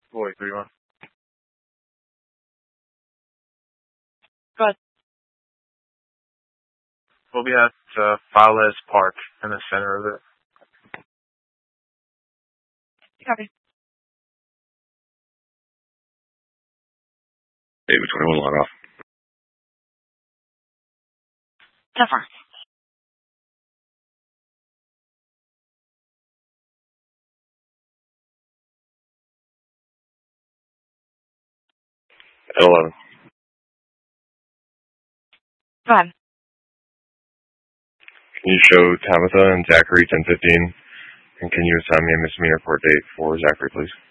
Boy, 3-1. Go ahead. We'll be at Fowles Park in the center of it. Copy. David 21 log off. 10-4. At 11. Go ahead. Can you show Tabitha and Zachary 10:15? And can you assign me a misdemeanor court date for Zachary, please?